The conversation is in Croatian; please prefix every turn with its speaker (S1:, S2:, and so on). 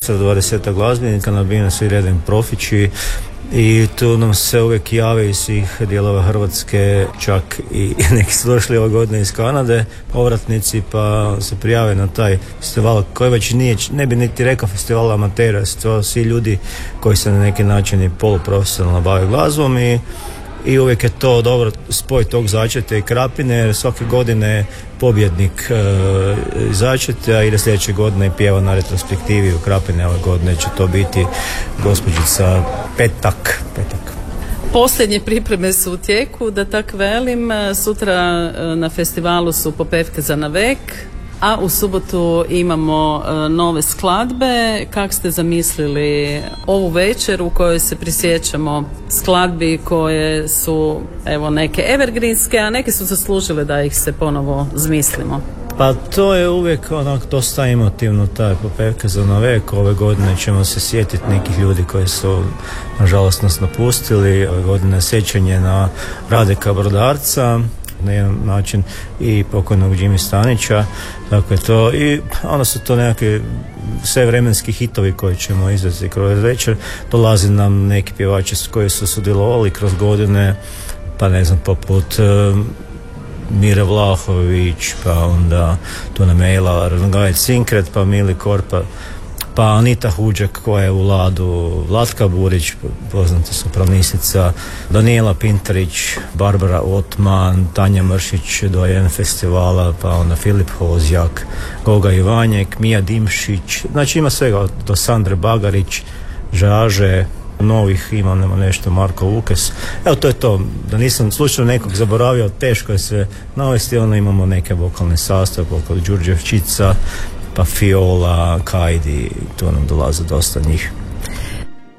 S1: orkestra, 20 glazbenika, nabijeni svi redom profići i tu nam se uvijek jave iz svih dijelova Hrvatske, čak i neki su došli ove godine iz Kanade, povratnici, pa se prijave na taj festival koji već nije, ne bi niti rekao festival amatera, to svi ljudi koji se na neki način i poluprofesionalno bave glazbom i uvijek je to dobro spoj tog Začeta i Krapine, jer svake godine pobjednik Začeta ide sljedeće godine pjeva na retrospektivi u Krapine. Ove godine će to biti gospođica Petak.
S2: Posljednje pripreme su u tijeku, da tak velim. Sutra na festivalu su Popevke za navek, a u subotu imamo nove skladbe. Kako ste zamislili ovu večer u kojoj se prisjećamo skladbi koje su evo neke evergreenske, a neke su zaslužile da ih se ponovo zmislimo?
S1: Pa to je uvijek onak dosta emotivno, taj Popevke za navek. Ove godine ćemo se sjetiti nekih ljudi koji su nažalost nas napustili. Ove godine sjećanje na Radeka Brodarca na jedan način i pokojnog Jimmy Stanića, dakle to, i onda su to nekakvi sve vremenski hitovi koji ćemo izvesti kroz večer. Dolazi nam neki pjevači koji su sudjelovali kroz godine, pa ne znam, poput Mire Vlahović, pa onda tu nam je Ela Rangajac Sinkret, pa Mili Korpa, pa Anita Huđak koja je u Ladu, Vlatka Burić, poznata sopranistica, Daniela Pintarić, Barbara Otman, Tanja Mršić, dojen festivala, pa onda Filip Hozjak, Goga Ivanjek, Mija Dimšić, znači ima svega do Sandre Bagarić, Žaže, novih imamo nešto, Marko Vukes. Evo to je to, da nisam slučajno nekog zaboravio, teško je sve navesti, onda imamo neke vokalne sastave poput Đurđevčica, pa Fiola, Kajdi, tu nam dolaze dosta njih.